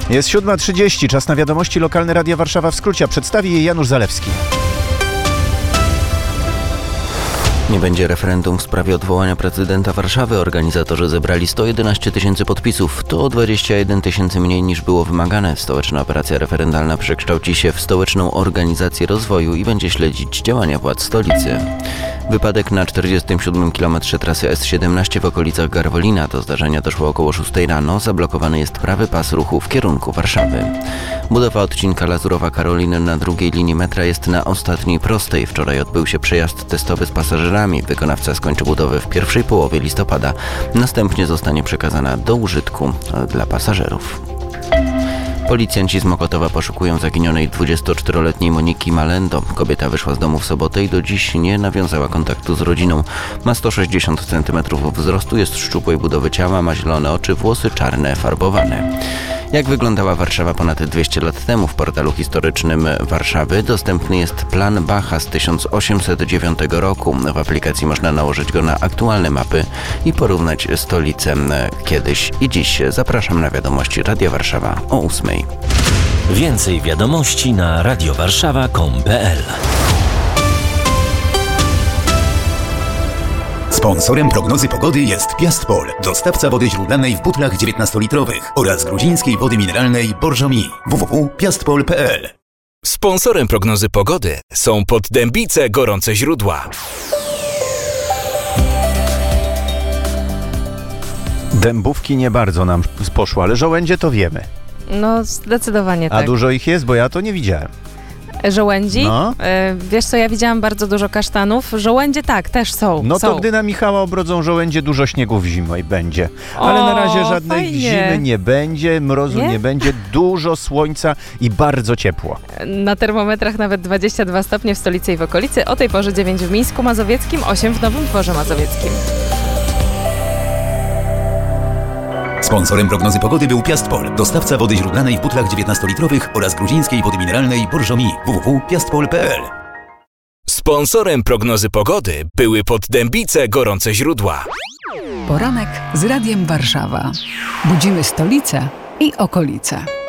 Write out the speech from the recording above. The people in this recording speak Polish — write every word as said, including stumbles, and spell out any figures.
Jest siódma trzydzieści, czas na wiadomości lokalne Radia Warszawa w skrócie, a przedstawi je Janusz Zalewski. Nie będzie referendum w sprawie odwołania prezydenta Warszawy. Organizatorzy zebrali sto jedenaście tysięcy podpisów. To o dwadzieścia jeden tysięcy mniej niż było wymagane. Stołeczna operacja referendalna przekształci się w stołeczną organizację rozwoju i będzie śledzić działania władz stolicy. Wypadek na czterdziestym siódmym kilometrze trasy S siedemnaście w okolicach Garwolina. Do zdarzenia doszło około szóstej rano. Zablokowany jest prawy pas ruchu w kierunku Warszawy. Budowa odcinka Lazurowa Karoliny na drugiej linii metra jest na ostatniej prostej. Wczoraj odbył się przejazd testowy z pasażerami. Wykonawca skończy budowę w pierwszej połowie listopada. Następnie zostanie przekazana do użytku dla pasażerów. Policjanci z Mokotowa poszukują zaginionej dwudziestoczteroletniej Moniki Malendo. Kobieta wyszła z domu w sobotę i do dziś nie nawiązała kontaktu z rodziną. Ma sto sześćdziesiąt centymetrów wzrostu, jest szczupłej budowy ciała, ma zielone oczy, włosy czarne, farbowane. Jak wyglądała Warszawa ponad dwieście lat temu? W portalu historycznym Warszawy dostępny jest plan Bacha z tysiąc osiemset dziewiątego roku. W aplikacji można nałożyć go na aktualne mapy i porównać stolicę kiedyś i dziś. Zapraszam na wiadomości Radia Warszawa o ósmej. Więcej wiadomości na radiowarszawa kropka com kropka p l. Sponsorem prognozy pogody jest Piastpol, dostawca wody źródlanej w butlach dziewiętnastolitrowych oraz gruzińskiej wody mineralnej Borżomi. w w w kropka piastpol kropka p l. Sponsorem prognozy pogody są Poddębice Gorące Źródła. Dębówki nie bardzo nam poszło, ale żołędzie to wiemy. No zdecydowanie tak. A dużo ich jest, bo ja to nie widziałem. Żołędzi? No. Wiesz co, ja widziałam bardzo dużo kasztanów. Żołędzie tak, też są. No są. to gdy na Michała obrodzą żołędzie, dużo śniegu w zimę i będzie. Ale o, na razie żadnej fajnie. zimy nie będzie, mrozu nie? nie będzie, dużo słońca i bardzo ciepło. Na termometrach nawet dwadzieścia dwa stopnie w stolicy i w okolicy. O tej porze dziewięć w Mińsku Mazowieckim, osiem w Nowym Dworze Mazowieckim. Sponsorem prognozy pogody był Piastpol, dostawca wody źródlanej w butlach dziewiętnastolitrowych oraz gruzińskiej wody mineralnej Borżomi. w w w kropka piastpol kropka p l. Sponsorem prognozy pogody były Poddębice Gorące Źródła. Poranek z Radiem Warszawa. Budzimy stolicę i okolice.